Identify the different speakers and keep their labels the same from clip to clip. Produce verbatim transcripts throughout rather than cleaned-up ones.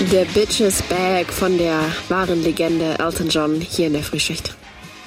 Speaker 1: Der Bitches Bag von der wahren Legende Elton John hier in der Frühschicht.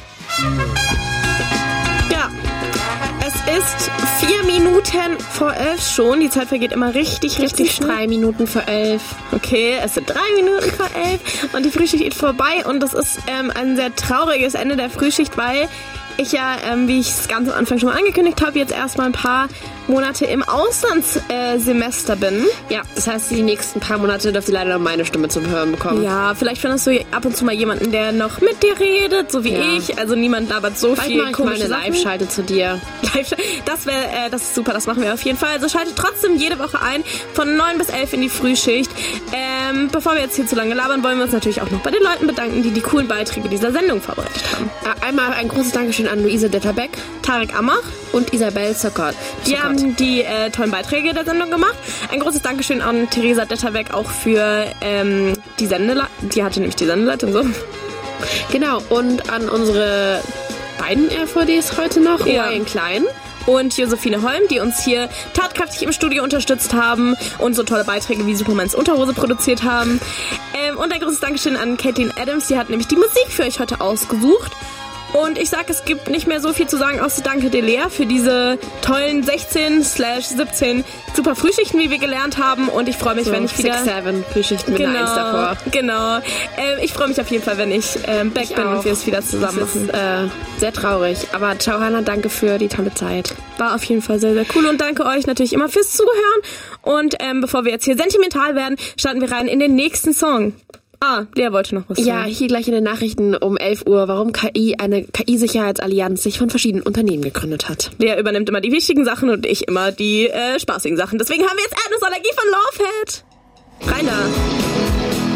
Speaker 2: Ja, es ist vier Minuten vor elf schon. Die Zeit vergeht immer richtig, richtig schnell.
Speaker 1: Drei Minuten vor elf.
Speaker 2: Okay, es sind drei Minuten vor elf und die Frühschicht geht vorbei und das ist ähm, ein sehr trauriges Ende der Frühschicht, weil ich ja, ähm, wie ich es ganz am Anfang schon mal angekündigt habe, jetzt erstmal ein paar Monate im Auslandssemester äh, bin.
Speaker 1: Ja, das heißt, die nächsten paar Monate dürft ihr leider noch meine Stimme zum Hören bekommen.
Speaker 2: Ja, vielleicht findest du ab und zu mal jemanden, der noch mit dir redet, so wie
Speaker 1: ja.
Speaker 2: ich. Also niemand labert so
Speaker 1: vielleicht
Speaker 2: viel
Speaker 1: mache ich
Speaker 2: komische
Speaker 1: mal eine Live-Schalte zu dir.
Speaker 2: Live, das wäre, äh, das ist super, das machen wir auf jeden Fall. Also schaltet trotzdem jede Woche ein, von neun bis elf in die Frühschicht. Ähm, bevor wir jetzt hier zu lange labern, wollen wir uns natürlich auch noch bei den Leuten bedanken, die die coolen Beiträge dieser Sendung vorbereitet haben.
Speaker 1: Einmal ein großes Dankeschön an Luise Detterbeck,
Speaker 2: Tarek Amach
Speaker 1: und Isabel Zuckert.
Speaker 2: Die haben die äh, tollen Beiträge der Sendung gemacht. Ein großes Dankeschön an Theresa Detterbeck auch für ähm, die Sendeleitung. Die hatte nämlich die Sendeleitung so.
Speaker 1: Genau, und an unsere beiden R V Ds heute noch,
Speaker 2: ja.
Speaker 1: Ryan Klein
Speaker 2: und Josephine Holm, die uns hier tatkräftig im Studio unterstützt haben und so tolle Beiträge wie Supermans Unterhose produziert haben. Ähm, und ein großes Dankeschön an Caitlin Adams, die hat nämlich die Musik für euch heute ausgesucht. Und ich sag, es gibt nicht mehr so viel zu sagen, außer danke dir, Lea, für diese tollen sechzehn slash siebzehn super Frühschichten, wie wir gelernt haben. Und ich freue mich,
Speaker 1: so,
Speaker 2: wenn ich wieder...
Speaker 1: six seven Frühschichten mit
Speaker 2: genau,
Speaker 1: einer eins davor.
Speaker 2: Genau. Ähm, ich freue mich auf jeden Fall, wenn ich ähm, back ich bin auch. Und wir es wieder zusammen
Speaker 1: das
Speaker 2: machen.
Speaker 1: Ist, äh, sehr traurig. Aber ciao, Hannah, danke für die tolle Zeit.
Speaker 2: War auf jeden Fall sehr, sehr cool. Und danke euch natürlich immer fürs Zuhören. Und ähm, bevor wir jetzt hier sentimental werden, starten wir rein in den nächsten Song. Ah, Lea wollte noch was sagen.
Speaker 1: Ja, hier gleich in den Nachrichten um elf Uhr, warum K I, eine K I-Sicherheitsallianz, sich von verschiedenen Unternehmen gegründet hat.
Speaker 2: Lea übernimmt immer die wichtigen Sachen und ich immer die äh, spaßigen Sachen. Deswegen haben wir jetzt Erdnussallergie von Lovehead.